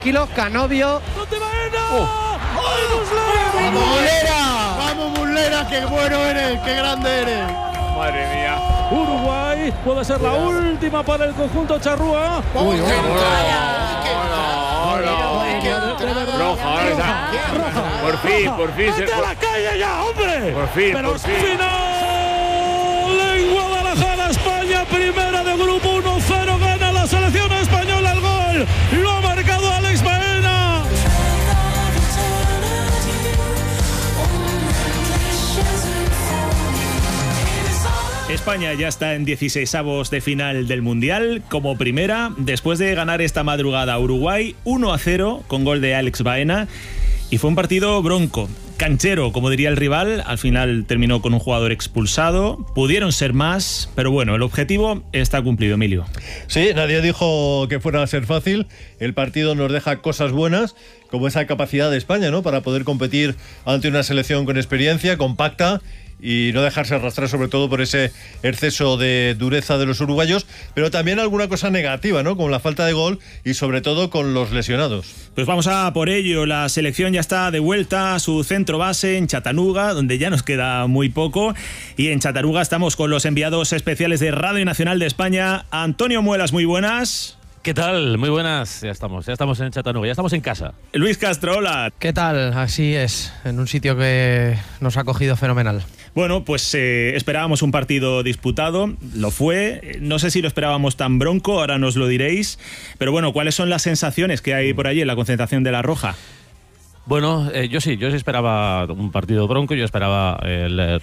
kilos, Canovio. ¡Vamos, Muslera! ¡Vamos, Muslera! ¡Qué bueno eres! ¡Qué grande eres! Madre mía. Uruguay puede ser la última para el conjunto charrúa. Roja. Por fin. ¡Vete a la calle ya, hombre! Por fin. Final en Guadalajara, España, primera de grupo 1-0, gana la selección española el gol. Lo ha marcado Alex Baena. España ya está en 16avos de final del Mundial, como primera, después de ganar esta madrugada a Uruguay 1-0 con gol de Alex Baena. Y fue un partido bronco, canchero, como diría el rival. Al final terminó con un jugador expulsado. Pudieron ser más, pero bueno, el objetivo está cumplido, Emilio. Sí, nadie dijo que fuera a ser fácil. El partido nos deja cosas buenas, como esa capacidad de España, ¿no?, para poder competir ante una selección con experiencia, compacta, y no dejarse arrastrar sobre todo por ese exceso de dureza de los uruguayos, pero también alguna cosa negativa, ¿no?, como la falta de gol y sobre todo con los lesionados. Pues vamos a por ello. La selección ya está de vuelta a su centro base en Chattanooga, donde ya nos queda muy poco, y en Chattanooga estamos con los enviados especiales de Radio Nacional de España. Antonio Muelas, muy buenas. ¿Qué tal? Muy buenas. Ya estamos en Chattanooga, ya estamos en casa. Luis Castro, hola. ¿Qué tal? Así es, en un sitio que nos ha cogido fenomenal. Bueno, pues esperábamos un partido disputado, lo fue. No sé si lo esperábamos tan bronco, ahora nos lo diréis. Pero bueno, ¿cuáles son las sensaciones que hay por allí en la concentración de La Roja? Bueno, yo sí esperaba un partido bronco, yo esperaba el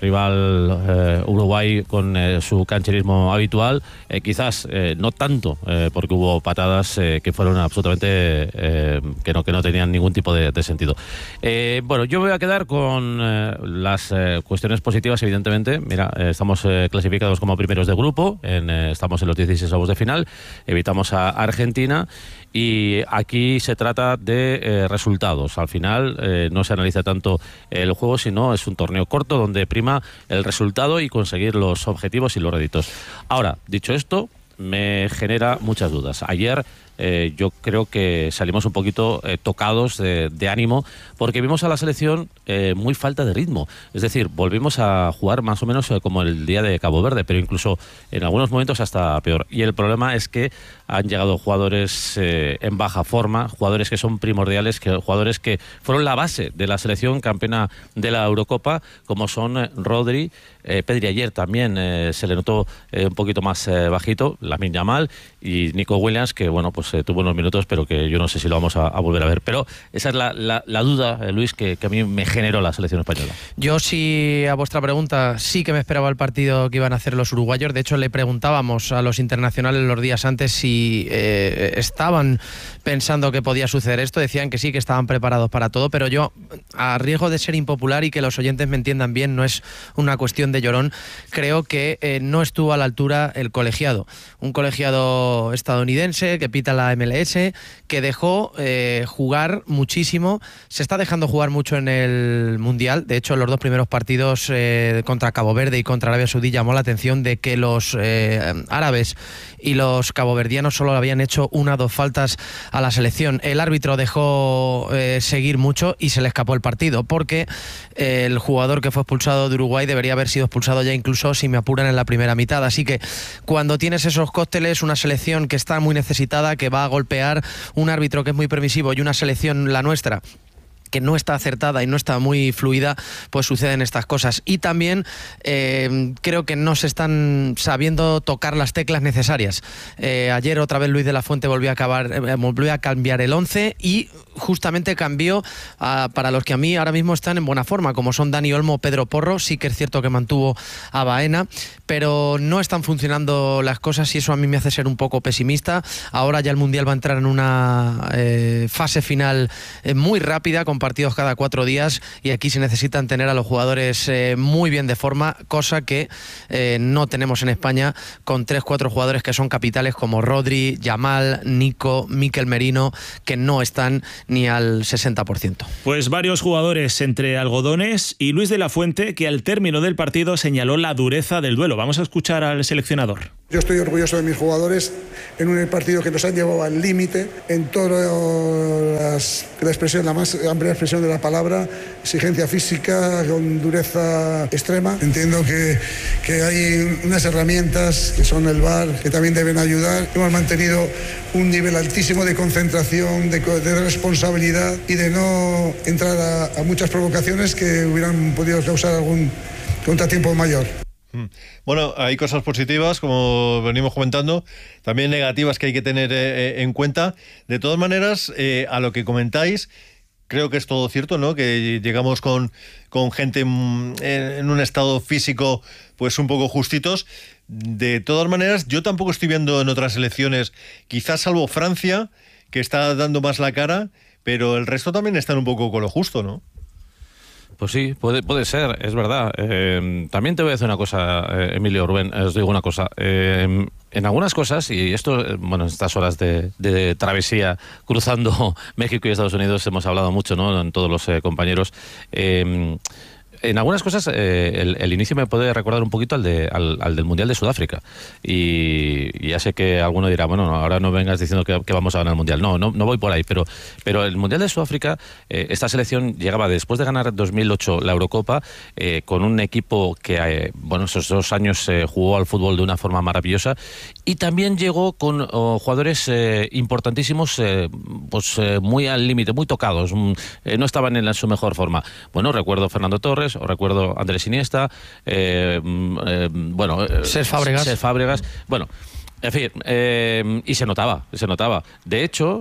rival Uruguay con su cancherismo habitual, quizás no tanto, porque hubo patadas que fueron absolutamente que no tenían ningún tipo de sentido. Bueno, yo voy a quedar con las cuestiones positivas, evidentemente. Mira, estamos clasificados como primeros de grupo, estamos en los 16avos de final, evitamos a Argentina. Y aquí se trata de resultados. Al final no se analiza tanto el juego, sino es un torneo corto donde prima el resultado y conseguir los objetivos y los réditos. Ahora, dicho esto, me genera muchas dudas. Ayer yo creo que salimos un poquito tocados de ánimo, porque vimos a la selección muy falta de ritmo. Es decir, volvimos a jugar más o menos como el día de Cabo Verde, pero incluso en algunos momentos hasta peor. Y el problema es que han llegado jugadores en baja forma, jugadores que son primordiales, jugadores que fueron la base de la selección campeona de la Eurocopa, como son Rodri, Pedri ayer también se le notó un poquito más bajito, Lamine Yamal, y Nico Williams, que bueno, pues tuvo unos minutos, pero que yo no sé si lo vamos a volver a ver. Pero esa es la duda, Luis, que a mí me generó la selección española. Yo sí, a vuestra pregunta, sí que me esperaba el partido que iban a hacer los uruguayos. De hecho, le preguntábamos a los internacionales los días antes si estaban pensando que podía suceder esto. Decían que sí, que estaban preparados para todo, pero yo, a riesgo de ser impopular y que los oyentes me entiendan bien, no es una cuestión de llorón, creo que no estuvo a la altura el colegiado. Un colegiado estadounidense que pita la MLS, que dejó jugar muchísimo, se está dejando jugar mucho en el Mundial. De hecho, en los dos primeros partidos contra Cabo Verde y contra Arabia Saudí llamó la atención de que los árabes y los caboverdianos solo habían hecho 1 o 2 faltas a la selección. El árbitro dejó seguir mucho y se le escapó el partido, porque el jugador que fue expulsado de Uruguay debería haber sido expulsado ya, incluso si me apuran, en la primera mitad. Así que cuando tienes esos cócteles, una selección que está muy necesitada, que va a golpear, un árbitro que es muy permisivo y una selección, la nuestra, que no está acertada y no está muy fluida, pues suceden estas cosas. Y también creo que no se están sabiendo tocar las teclas necesarias. Ayer otra vez Luis de la Fuente volvió a cambiar el 11 y justamente cambió para los que a mí ahora mismo están en buena forma, como son Dani Olmo, Pedro Porro. Sí que es cierto que mantuvo a Baena, pero no están funcionando las cosas y eso a mí me hace ser un poco pesimista. Ahora ya el Mundial va a entrar en una fase final muy rápida, con partidos cada 4 días, y aquí se necesitan tener a los jugadores muy bien de forma, cosa que no tenemos en España, con 3-4 jugadores que son capitales como Rodri, Yamal, Nico, Mikel Merino, que no están ni al 60%. Pues varios jugadores entre algodones, y Luis de la Fuente, que al término del partido señaló la dureza del duelo. Vamos a escuchar al seleccionador. Yo estoy orgulloso de mis jugadores en un partido que nos han llevado al límite en todos la más amplia expresión de la palabra, exigencia física con dureza extrema. Entiendo que hay unas herramientas que son el VAR que también deben ayudar. Hemos mantenido un nivel altísimo de concentración, de responsabilidad y de no entrar a muchas provocaciones que hubieran podido causar algún contratiempo mayor. Bueno, hay cosas positivas, como venimos comentando, también negativas que hay que tener en cuenta. De todas maneras, a lo que comentáis, creo que es todo cierto, ¿no? Que llegamos con gente en un estado físico pues un poco justitos. De todas maneras, yo tampoco estoy viendo en otras selecciones, quizás salvo Francia, que está dando más la cara, pero el resto también están un poco con lo justo, ¿no? Pues sí, puede ser, es verdad. También te voy a decir una cosa, Emilio, Rubén, os digo una cosa. En algunas cosas, y esto, bueno, en estas horas de travesía cruzando México y Estados Unidos hemos hablado mucho, ¿no? En todos los compañeros. En algunas cosas el inicio me puede recordar un poquito al del Mundial de Sudáfrica. Y ya sé que alguno dirá, bueno, ahora no vengas diciendo que vamos a ganar el Mundial. No voy por ahí, pero el Mundial de Sudáfrica, esta selección llegaba después de ganar en 2008 la Eurocopa, con un equipo que, esos 2 años jugó al fútbol de una forma maravillosa, y también llegó con jugadores importantísimos, muy al límite, muy tocados, no estaban en su mejor forma. Bueno, recuerdo Fernando Torres, os recuerdo Andrés Iniesta, Cesc Fábregas, bueno, en fin, y se notaba. De hecho,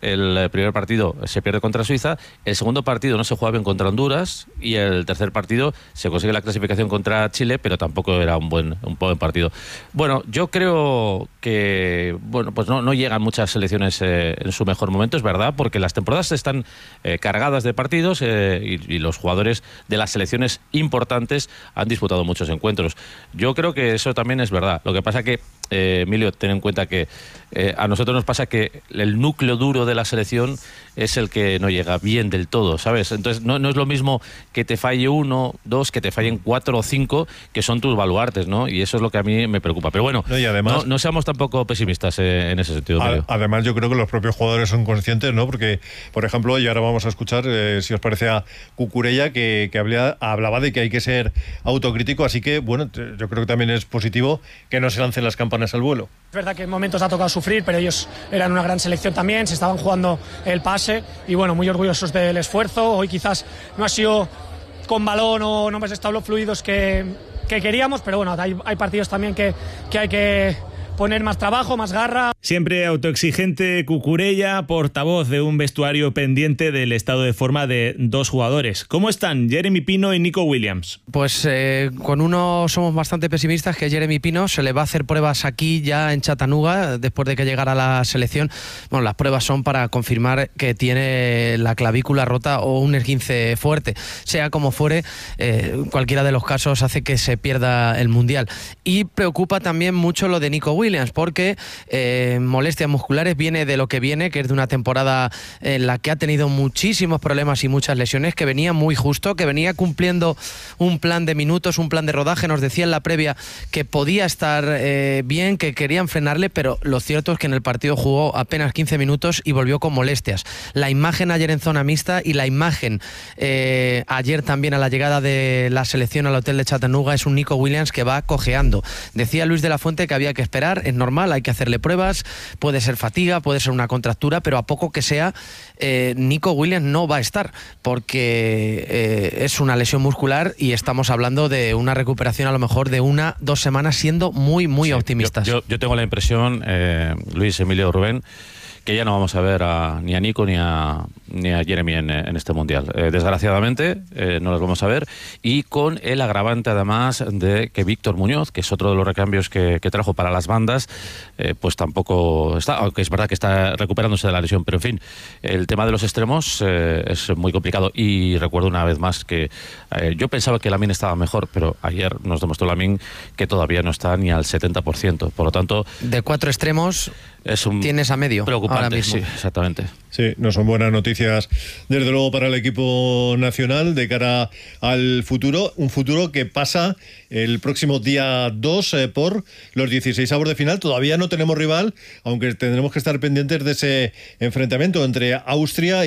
el primer partido se pierde contra Suiza, el segundo partido no se juega bien contra Honduras, y el tercer partido se consigue la clasificación contra Chile, pero tampoco era un buen partido. Bueno, yo creo que pues no llegan muchas selecciones en su mejor momento, es verdad, porque las temporadas están cargadas de partidos, y los jugadores de las selecciones importantes han disputado muchos encuentros. Yo creo que eso también es verdad. Lo que pasa que Emilio, ten en cuenta que a nosotros nos pasa que el núcleo duro de la selección es el que no llega bien del todo, ¿sabes? Entonces no es lo mismo que te falle 1, 2, que te fallen 4 o 5, que son tus baluartes, ¿no? Y eso es lo que a mí me preocupa. Pero bueno, y además, no seamos tampoco pesimistas en ese sentido. Además, yo creo que los propios jugadores son conscientes, ¿no? Porque, por ejemplo, y ahora vamos a escuchar, si os parece, a Cucurella, que hablaba de que hay que ser autocrítico, así que, bueno, yo creo que también es positivo que no se lancen las campanas al vuelo. Es verdad que en momentos ha tocado sufrir, pero ellos eran una gran selección también, se estaban jugando el pase y bueno, muy orgullosos del esfuerzo. Hoy quizás no ha sido con balón o no hemos estado los fluidos que queríamos, pero bueno, hay partidos también que hay que poner más trabajo, más garra. Siempre autoexigente Cucurella, portavoz de un vestuario pendiente del estado de forma de 2 jugadores. ¿Cómo están Jeremy Pino y Nico Williams? Pues con uno somos bastante pesimistas, que Jeremy Pino. Se le va a hacer pruebas aquí ya en Chattanooga después de que llegara a la selección. Bueno, las pruebas son para confirmar que tiene la clavícula rota o un esguince fuerte. Sea como fuere, cualquiera de los casos hace que se pierda el Mundial. Y preocupa también mucho lo de Nico Williams, porque molestias musculares viene de lo que viene, que es de una temporada en la que ha tenido muchísimos problemas y muchas lesiones, que venía muy justo, que venía cumpliendo un plan de minutos, un plan de rodaje. Nos decía en la previa que podía estar bien, que querían frenarle, pero lo cierto es que en el partido jugó apenas 15 minutos y volvió con molestias. La imagen ayer en zona mixta y la imagen ayer también a la llegada de la selección al hotel de Chattanooga es un Nico Williams que va cojeando. Decía Luis de la Fuente que había que esperar, es normal, hay que hacerle pruebas, puede ser fatiga, puede ser una contractura, pero a poco que sea, Nico Williams no va a estar, porque es una lesión muscular y estamos hablando de una recuperación a lo mejor de 1-2 semanas, siendo muy optimistas. Yo tengo la impresión, Luis, Emilio, Rubén, que ya no vamos a ver ni a Nico ni a Jeremy en este Mundial. Desgraciadamente no los vamos a ver, y con el agravante además de que Víctor Muñoz, que es otro de los recambios que trajo para las bandas, pues tampoco está, aunque es verdad que está recuperándose de la lesión, pero en fin, el tema de los extremos es muy complicado. Y recuerdo una vez más que yo pensaba que Lamine estaba mejor, pero ayer nos demostró Lamine que todavía no está ni al 70%, por lo tanto... De 4 extremos... tienes a medio preocupante, ahora mismo. sí, exactamente. Sí, no son buenas noticias, desde luego, para el equipo nacional de cara al futuro. Un futuro que pasa el próximo día 2 por los 16avos de final. Todavía no tenemos rival, aunque tendremos que estar pendientes de ese enfrentamiento entre Austria